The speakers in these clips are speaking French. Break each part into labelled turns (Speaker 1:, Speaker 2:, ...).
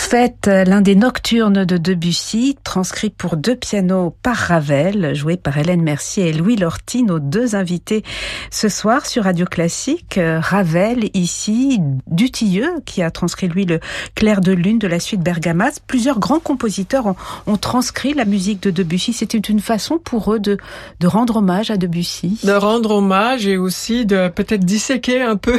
Speaker 1: Fête, l'un des nocturnes de Debussy, transcrit pour 2 pianos par Ravel, joué par Hélène Mercier et Louis Lorty, nos 2 invités ce soir sur Radio Classique. Ravel, ici, Dutilleux, qui a transcrit, lui, le Clair de Lune de la suite Bergamasque. Plusieurs grands compositeurs ont transcrit la musique de Debussy. C'était une façon pour eux de rendre hommage à Debussy.
Speaker 2: De rendre hommage et aussi de peut-être disséquer un peu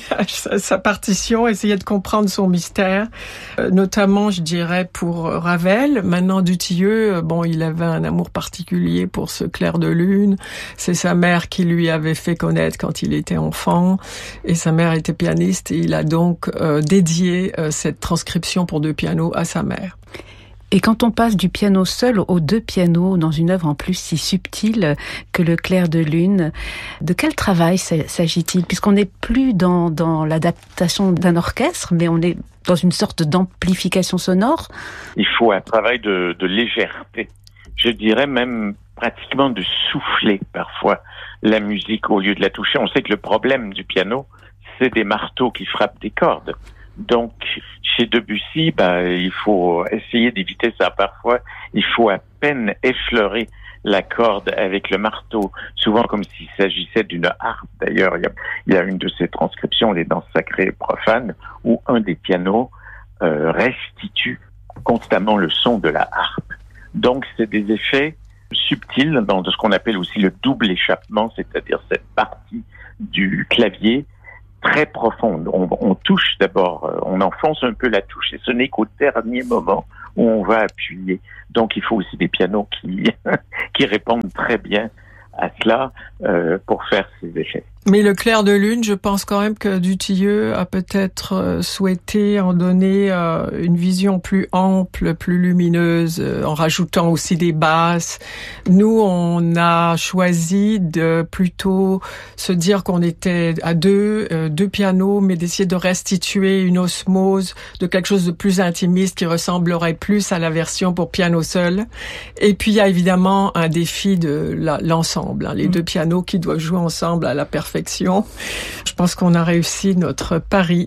Speaker 2: sa partition, essayer de comprendre son mystère. Notamment, je dirais, pour Ravel. Maintenant, Dutilleux, il avait un amour particulier pour ce Clair de Lune. C'est sa mère qui lui avait fait connaître quand il était enfant. Et sa mère était pianiste et il a donc dédié cette transcription pour 2 pianos à sa mère.
Speaker 1: Et quand on passe du piano seul aux 2 pianos dans une œuvre en plus si subtile que le Clair de Lune, de quel travail s'agit-il? Puisqu'on n'est plus dans l'adaptation d'un orchestre, mais on est dans une sorte d'amplification sonore.
Speaker 3: Il faut un travail de légèreté. Je dirais même pratiquement de souffler parfois la musique au lieu de la toucher. On sait que le problème du piano, c'est des marteaux qui frappent des cordes. Donc, chez Debussy, il faut essayer d'éviter ça. Parfois, il faut à peine effleurer la corde avec le marteau, souvent comme s'il s'agissait d'une harpe. D'ailleurs, il y a une de ces transcriptions, les danses sacrées et profanes, où un des pianos restitue constamment le son de la harpe. Donc, c'est des effets subtils dans ce qu'on appelle aussi le double échappement, c'est-à-dire cette partie du clavier très profonde. On touche d'abord, on enfonce un peu la touche et ce n'est qu'au dernier moment où on va appuyer. Donc il faut aussi des pianos qui répondent très bien à cela pour faire ces effets.
Speaker 2: Mais le Clair de Lune, je pense quand même que Dutilleux a peut-être souhaité en donner une vision plus ample, plus lumineuse, en rajoutant aussi des basses. Nous, on a choisi de plutôt se dire qu'on était à deux pianos, mais d'essayer de restituer une osmose de quelque chose de plus intimiste qui ressemblerait plus à la version pour piano seul. Et puis, il y a évidemment un défi de l'ensemble, les 2 pianos qui doivent jouer ensemble à la perfection. Je pense qu'on a réussi notre pari.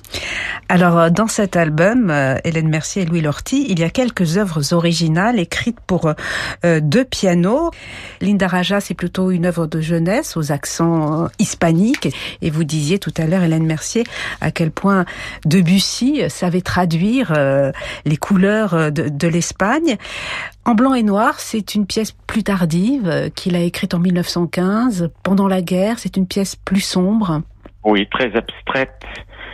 Speaker 1: Alors, dans cet album, Hélène Mercier et Louis Lorty, il y a quelques œuvres originales écrites pour 2 pianos. Linda Raja, c'est plutôt une œuvre de jeunesse aux accents hispaniques. Et vous disiez tout à l'heure, Hélène Mercier, à quel point Debussy savait traduire les couleurs de l'Espagne. En blanc et noir, c'est une pièce plus tardive qu'il a écrite en 1915. Pendant la guerre, c'est une pièce plus sombre.
Speaker 3: Oui, très abstraite.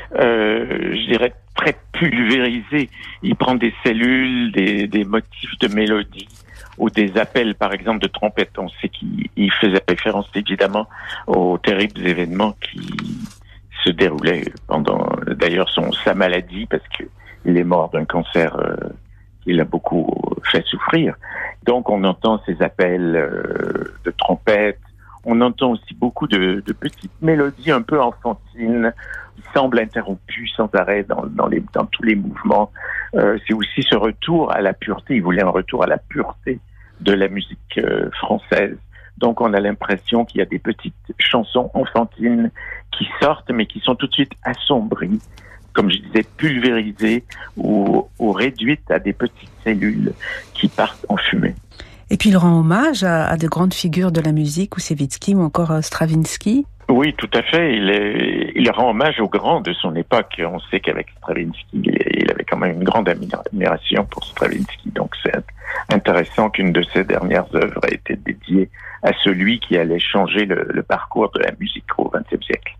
Speaker 3: Je dirais très pulvérisé. Il prend des cellules, des motifs de mélodie ou des appels, par exemple, de trompette. On sait qu'il faisait référence évidemment aux terribles événements qui se déroulaient pendant, d'ailleurs, sa maladie, parce qu'il est mort d'un cancer qui l'a beaucoup fait souffrir. Donc, on entend ces appels de trompette. On entend aussi beaucoup de petites mélodies un peu enfantines, qui semblent interrompues sans arrêt dans tous les mouvements. C'est aussi ce retour à la pureté. Il voulait un retour à la pureté de la musique française. Donc on a l'impression qu'il y a des petites chansons enfantines qui sortent, mais qui sont tout de suite assombries, comme je disais, pulvérisées ou réduites à des petites cellules qui partent en fumée.
Speaker 1: Et puis il rend hommage à de grandes figures de la musique, Koussevitzky ou encore Stravinsky.
Speaker 3: Oui, tout à fait. Il rend hommage aux grands de son époque. On sait qu'avec Stravinsky, il avait quand même une grande admiration pour Stravinsky. Donc c'est intéressant qu'une de ses dernières œuvres ait été dédiée à celui qui allait changer le parcours de la musique au XXe siècle.